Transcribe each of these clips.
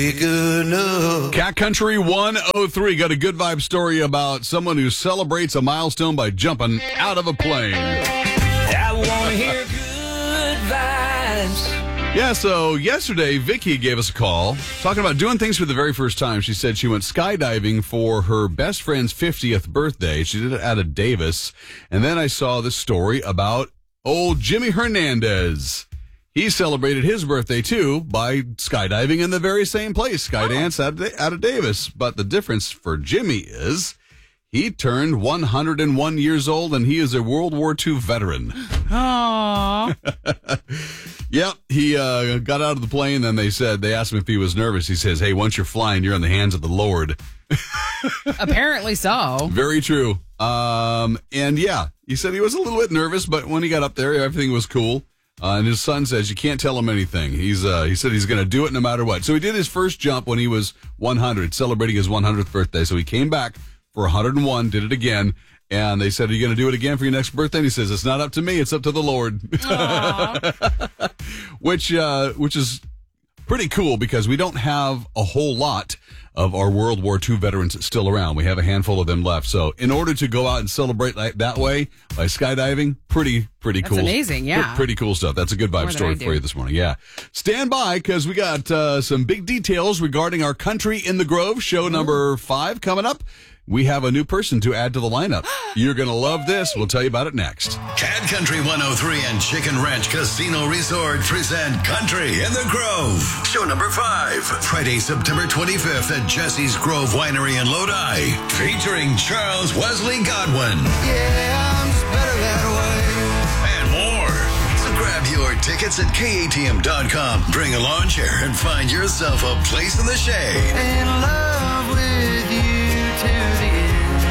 Cat Country 103 got a good vibe story about someone who celebrates a milestone by jumping out of a plane. I want to hear good vibes. Yeah, so yesterday, Vicky gave us a call talking about doing things for the very first time. She said she went skydiving for her best friend's 50th birthday. She did it out of Davis. And then I saw this story about old Jimmy Hernandez. He celebrated his birthday, too, by skydiving in the very same place, Skydance out of Davis. But the difference for Jimmy is he turned 101 years old, and he is a World War II veteran. Aww. Yep, he got out of the plane, and they asked him if he was nervous. He says, hey, once you're flying, you're in the hands of the Lord. Apparently so. Very true. And yeah, he said he was a little bit nervous, but when he got up there, everything was cool. And his son says you can't tell him anything. He said he's going to do it no matter what. So he did his first jump when he was 100, celebrating his 100th birthday. So he came back for 101, did it again. And they said, are you going to do it again for your next birthday? And he says, it's not up to me. It's up to the Lord. Which is pretty cool because we don't have a whole lot of our World War II veterans still around. We have a handful of them left. So in order to go out and celebrate that way by skydiving, pretty cool. That's amazing, yeah. Pretty cool stuff. That's a good vibe story for you this morning. Yeah. Stand by because we got some big details regarding our Country in the Grove show number 5 coming up. We have a new person to add to the lineup. You're going to love this. We'll tell you about it next. Cat Country 103 and Chicken Ranch Casino Resort present Country in the Grove. Show number 5. Friday, September 25th at Jesse's Grove Winery in Lodi. Featuring Charles Wesley Godwin. Yeah, I'm just better that way. And more. So grab your tickets at KATM.com. Bring a lawn chair and find yourself a place in the shade. In love with you. To the end.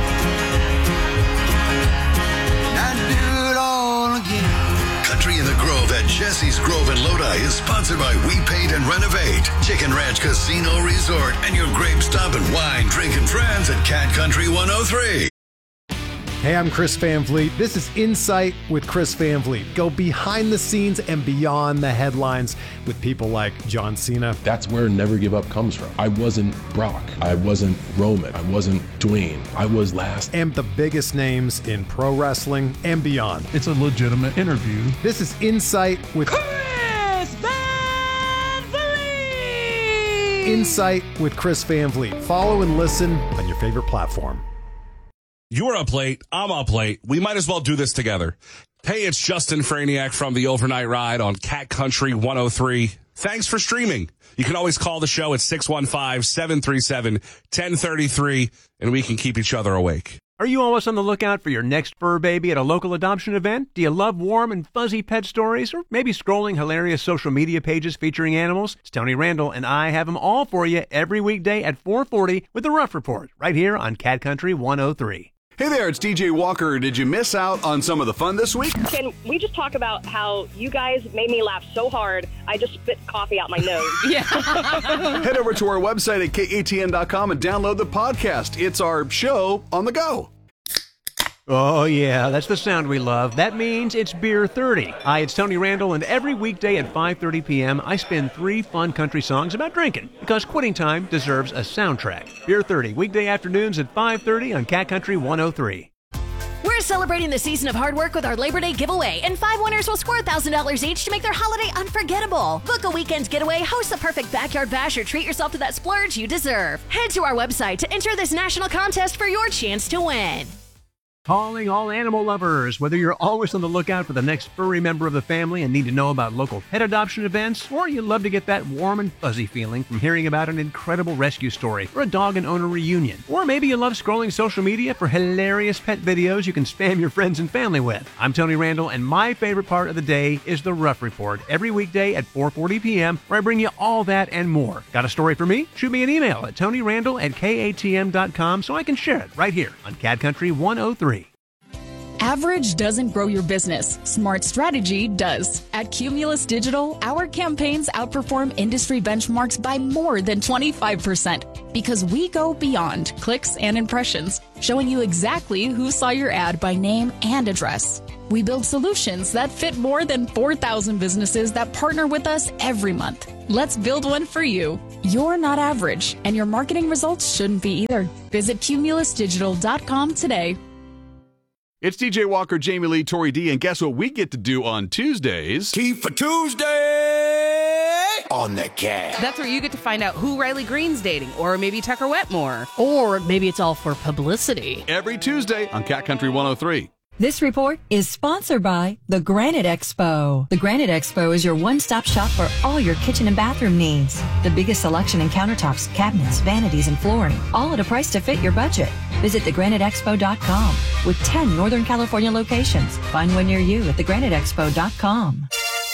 I do it all again. Country in the Grove at Jesse's Grove in Lodi is sponsored by We Paint and Renovate, Chicken Ranch Casino Resort, and your grape stop and wine drinking friends at Cat Country 103. Hey, I'm Chris Van Vliet. This is Insight with Chris Van Vliet. Go behind the scenes and beyond the headlines with people like John Cena. That's where Never Give Up comes from. I wasn't Brock. I wasn't Roman. I wasn't Dwayne. I was last. And the biggest names in pro wrestling and beyond. It's a legitimate interview. This is Insight with Chris Van Vliet. Insight with Chris Van Vliet. Follow and listen on your favorite platform. You're up late. I'm up late. We might as well do this together. Hey, it's Justin Franiak from the Overnight Ride on Cat Country 103. Thanks for streaming. You can always call the show at 615-737-1033, and we can keep each other awake. Are you always on the lookout for your next fur baby at a local adoption event? Do you love warm and fuzzy pet stories? Or maybe scrolling hilarious social media pages featuring animals? It's Tony Randall, and I have them all for you every weekday at 4:40 with The Rough Report, right here on Cat Country 103. Hey there, it's DJ Walker. Did you miss out on some of the fun this week? Can we just talk about how you guys made me laugh so hard, I just spit coffee out my nose? Yeah. Head over to our website at KATN.com and download the podcast. It's our show on the go. Oh, yeah, that's the sound we love. That means it's Beer 30. Hi, it's Tony Randall, and every weekday at 5:30 p.m., I spin 3 fun country songs about drinking, because quitting time deserves a soundtrack. Beer 30, weekday afternoons at 5:30 on Cat Country 103. We're celebrating the season of hard work with our Labor Day giveaway, and 5 winners will score $1,000 each to make their holiday unforgettable. Book a weekend getaway, host the perfect backyard bash, or treat yourself to that splurge you deserve. Head to our website to enter this national contest for your chance to win. Calling all animal lovers. Whether you're always on the lookout for the next furry member of the family and need to know about local pet adoption events, or you love to get that warm and fuzzy feeling from hearing about an incredible rescue story or a dog and owner reunion, or maybe you love scrolling social media for hilarious pet videos you can spam your friends and family with. I'm Tony Randall, and my favorite part of the day is The Rough Report every weekday at 4:40 p.m., where I bring you all that and more. Got a story for me? Shoot me an email at TonyRandall@KATM.com so I can share it right here on Cat Country 103. Average doesn't grow your business. Smart strategy does. At Cumulus Digital, our campaigns outperform industry benchmarks by more than 25% because we go beyond clicks and impressions, showing you exactly who saw your ad by name and address. We build solutions that fit more than 4,000 businesses that partner with us every month. Let's build one for you. You're not average, and your marketing results shouldn't be either. Visit cumulusdigital.com today. It's DJ Walker, Jamie Lee, Tori D, and guess what we get to do on Tuesdays? Tea for Tuesday on the Cat. That's where you get to find out who Riley Green's dating, or maybe Tucker Wetmore. Or maybe it's all for publicity. Every Tuesday on Cat Country 103. This report is sponsored by the Granite Expo. The Granite Expo is your one-stop shop for all your kitchen and bathroom needs. The biggest selection in countertops, cabinets, vanities, and flooring, all at a price to fit your budget. Visit thegraniteexpo.com with 10 Northern California locations. Find one near you at thegraniteexpo.com.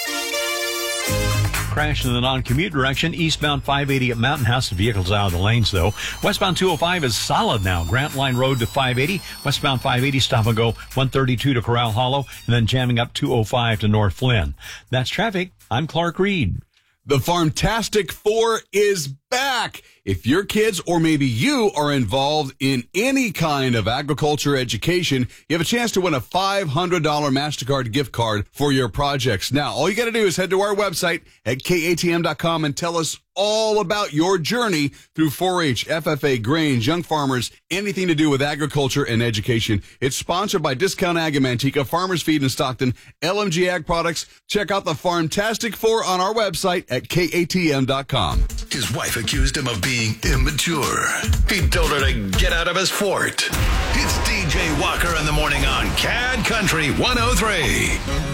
Crash in the non-commute direction. Eastbound 580 at Mountain House. The vehicle's out of the lanes, though. Westbound 205 is solid now. Grant Line Road to 580. Westbound 580 stop and go 132 to Corral Hollow, and then jamming up 205 to North Flynn. That's traffic. I'm Clark Reed. The Farmtastic 4 is back. If your kids or maybe you are involved in any kind of agriculture education, you have a chance to win a $500 MasterCard gift card for your projects. Now, all you got to do is head to our website at katm.com and tell us all about your journey through 4-H, FFA, Grange, Young Farmers, anything to do with agriculture and education. It's sponsored by Discount Ag and Manteca, Farmers Feed in Stockton, LMG Ag Products. Check out the Farmtastic 4 on our website at katm.com. His wife accused him of being immature. He told her to get out of his fort. It's DJ Walker in the morning on Cad Country 103.